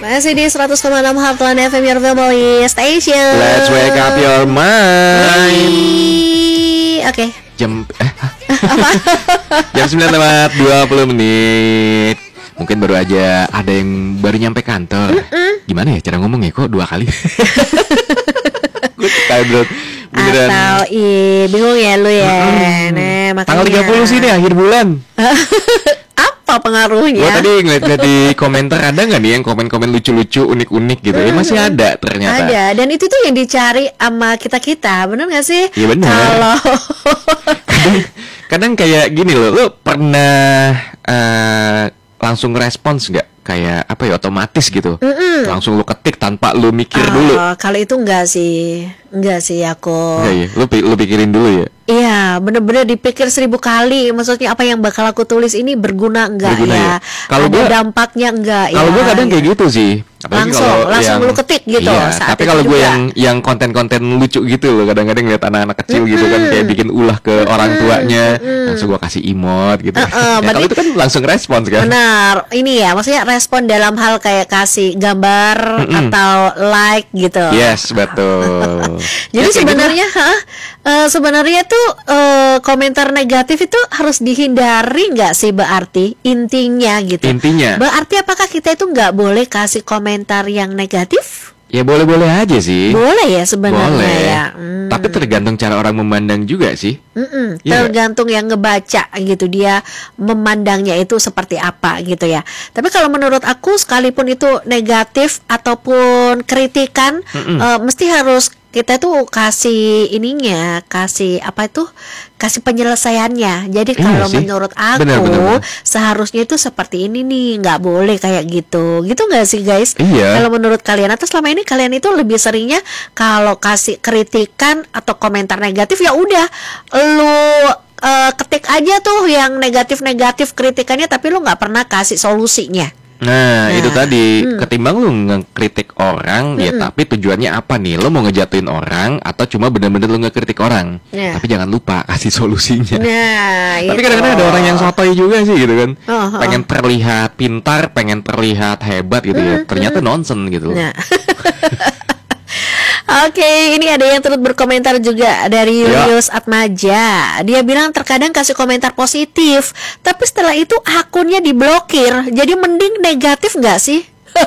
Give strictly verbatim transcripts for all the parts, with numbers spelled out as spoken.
Masih di seratus koma enam Heartland F M, your family station. Let's wake up your mind. Oke. Okay. Jam eh, jam sembilan lewat dua puluh menit. Mungkin baru aja ada yang baru nyampe kantor. Mm-mm. Gimana ya cara ngomongnya kok dua kali? Gue kaget beneran. Atau ih bingung ya lu ya. Nah, makanya tanggal tiga puluh sih nih akhir bulan. Apa pengaruhnya? Gue tadi ngeliat-ngeliat di komentar ada nggak nih yang komen-komen lucu-lucu, unik-unik gitu. Ya masih ada ternyata. Ada, dan itu tuh yang dicari sama kita-kita, bener nggak sih? Iya bener. Kalau kadang, kadang kayak gini loh, lo pernah uh, langsung respons nggak? Kayak apa ya, otomatis gitu. Mm-mm. Langsung lo ketik tanpa lo mikir oh, dulu. Kalau itu enggak sih, enggak sih aku. Enggak ya, lo, lo pikirin dulu ya. Iya, bener-bener dipikir seribu kali. Maksudnya apa yang bakal aku tulis ini berguna enggak berguna ya? ya? Kalau ada gua, dampaknya enggak ya? Kalau gue kadang kayak gitu sih. Apalagi langsung, langsung yang, lu ketik gitu. Iya, saat tapi kalau gue yang yang konten-konten lucu gitu loh, kadang-kadang lihat anak-anak kecil mm-hmm. gitu kan kayak bikin ulah ke mm-hmm. orang tuanya, mm-hmm. langsung gue kasih emot gitu. Uh-uh, ya, kalau itu kan langsung respons kan. Benar, ini ya, maksudnya respon dalam hal kayak kasih gambar mm-hmm. atau like gitu. Yes, betul. Jadi ya, sebenarnya, gitu. huh, uh, sebenarnya tuh uh, komentar negatif itu harus dihindari nggak sih berarti intinya gitu. Intinya. Berarti apakah kita itu nggak boleh kasih komentar komentar yang negatif? Ya boleh-boleh aja sih. Boleh ya sebenarnya boleh. ya. Hmm. Tapi tergantung cara orang memandang juga sih. Mm-mm. Ya, tergantung yang ngebaca gitu, dia memandangnya itu seperti apa gitu ya. Tapi kalau menurut aku sekalipun itu negatif ataupun kritikan, uh, mesti harus kita tuh kasih ininya, kasih apa itu, kasih penyelesaiannya. Jadi kalau iya menurut aku bener, bener, bener. seharusnya itu seperti ini nih, nggak boleh kayak gitu, gitu nggak sih guys? Iya. Kalau menurut kalian, atau selama ini kalian itu lebih seringnya kalau kasih kritikan atau komentar negatif ya udah lu uh, ketik aja tuh yang negatif-negatif kritikannya, tapi lu nggak pernah kasih solusinya. Nah, nah itu tadi hmm. ketimbang lu ngekritik orang, hmm. ya tapi tujuannya apa nih? Lo mau ngejatuhin orang atau cuma bener-bener lu ngekritik orang? Nah. Tapi jangan lupa kasih solusinya. Nah, tapi itu. kadang-kadang ada orang yang sotoy juga sih gitu kan. Oh, oh. Pengen terlihat pintar, pengen terlihat hebat gitu hmm. ya. Ternyata hmm. nonsen gitu. Nah. Oke, okay, ini ada yang turut berkomentar juga dari Julius ya. Atmaja. Dia bilang terkadang kasih komentar positif, tapi setelah itu akunnya diblokir. Jadi mending negatif nggak sih?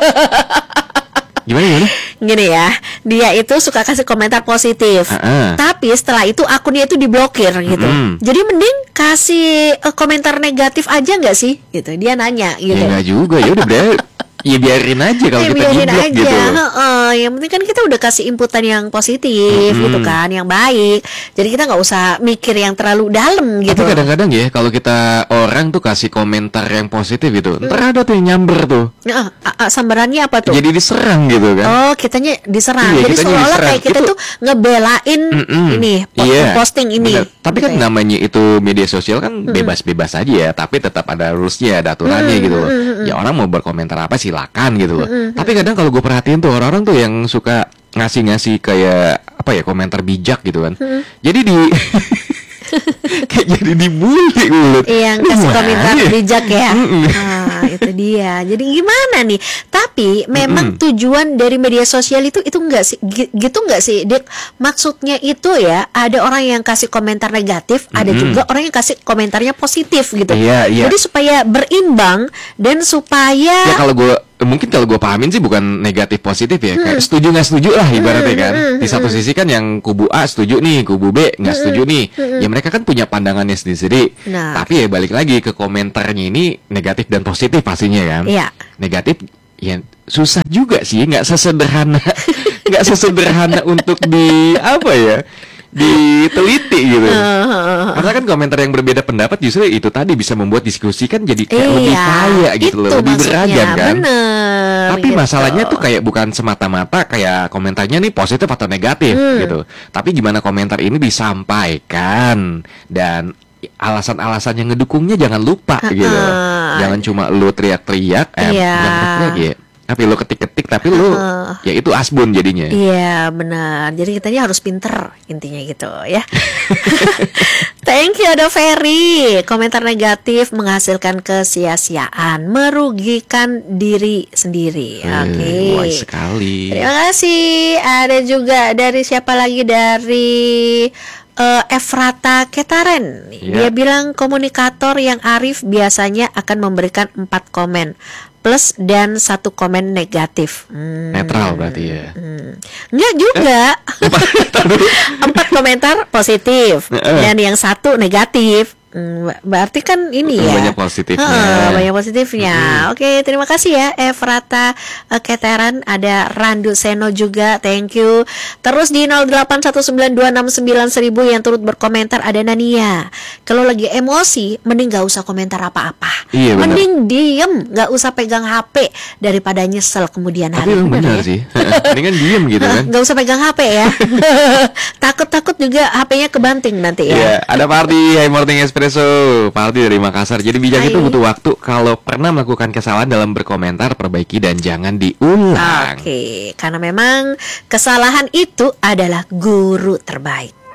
Gimana gimana? Gini ya, dia itu suka kasih komentar positif, uh-uh. tapi setelah itu akunnya itu diblokir gitu. Uh-uh. Jadi mending kasih uh, komentar negatif aja nggak sih? Gitu. Dia nanya gitu. Ya nggak juga, ya udah deh. Ya biarin aja kalau ya, kita diblok gitu. Uh, yang penting kan kita udah kasih inputan yang positif mm-hmm. gitu kan, yang baik. Jadi kita nggak usah mikir yang terlalu dalam gitu. Tapi kadang-kadang ya kalau kita orang tuh kasih komentar yang positif gitu, ntar mm. ada tuh yang nyamber tuh. Uh, uh, uh, sambarannya apa tuh? Jadi diserang gitu kan. Oh, kitanya diserang. Iya, jadi seolah-olah kayak kita itu... tuh ngebelain Mm-mm. ini post- yeah. posting ini. Bener. Tapi kan ya? Namanya itu media sosial kan mm. bebas-bebas aja ya, tapi tetap ada rules-nya, ada aturannya mm. gitu loh. Mm. Ya orang mau berkomentar apa silakan gitu loh. Mm-hmm. Tapi kadang kalau gue perhatiin tuh orang-orang tuh yang suka ngasih-ngasih kayak apa ya, komentar bijak gitu kan. Mm-hmm. Jadi di kayak jadi dibully mulut. Yang kasih komentar ya? bijak ya. Mm-hmm. Ah, itu dia. Jadi gimana nih? Tapi memang mm-hmm. tujuan dari media sosial itu itu enggak sih gitu enggak sih, Dik? Maksudnya itu ya, ada orang yang kasih komentar negatif, mm-hmm. ada juga orang yang kasih komentarnya positif gitu. Iya, iya. Jadi supaya berimbang dan supaya ya kalau gue mungkin kalau gue pahamin sih bukan negatif positif ya, kayak hmm. setuju nggak setuju lah ibaratnya kan. Di satu sisi kan yang kubu A setuju nih, kubu B nggak setuju nih. Ya mereka kan punya pandangannya sendiri-sendiri. Nah. Tapi ya balik lagi ke komentarnya ini negatif dan positif pastinya kan. Iya. Negatif ya susah juga sih, nggak sesederhana nggak sesederhana untuk di apa ya, diteliti gitu. Uh, Karena kan komentar yang berbeda pendapat justru itu tadi bisa membuat diskusi kan jadi kayak iya, lebih kaya gitu loh, lebih beragam kan. Bener, tapi gitu. Masalahnya tuh kayak bukan semata-mata kayak komentarnya nih positif atau negatif hmm. gitu. Tapi gimana komentar ini disampaikan dan alasan-alasan yang ngedukungnya jangan lupa uh, gitu. Jangan cuma lu teriak-teriak, eh iya. bukan teriak ya. tapi lo ketik-ketik tapi lo Uh. ya itu asbun jadinya. Iya benar. Jadi kitanya harus pinter intinya gitu ya. Thank you ada Ferry. Komentar negatif menghasilkan kesia-siaan, merugikan diri sendiri. Eh, Oke. wise sekali. Terima kasih. Ada juga dari siapa lagi, dari uh, Efrata Ketaren. Dia Ya. bilang komunikator yang arif biasanya akan memberikan empat komen plus dan satu komen negatif. Hmm. Netral berarti ya. Hmm. Enggak juga. Empat komentar positif Heeh. dan yang satu negatif. Hmm, berarti kan ini ya Banyak positifnya. Heeh, banyak positifnya. Oke, terima kasih ya Efrata uh, Keteran. Ada Randu Seno juga, thank you. Terus di nol delapan satu sembilan dua enam sembilan seribu yang turut berkomentar ada Nania. Kalau lagi emosi mending gak usah komentar apa-apa. Iya, benar. Mending diem, gak usah pegang H P daripada nyesel kemudian Tapi hari. emang benar ya? sih. Mendingan diem gitu kan. Gak usah pegang H P ya. Takut-takut juga H P-nya kebanting nanti ya. Iya, ada Pardi, Hai Morning Espresso. Pardi dari Makassar. Jadi bijak Hai. itu butuh waktu. Kalau pernah melakukan kesalahan dalam berkomentar, perbaiki dan jangan diulang. Oke, karena memang kesalahan itu adalah guru terbaik.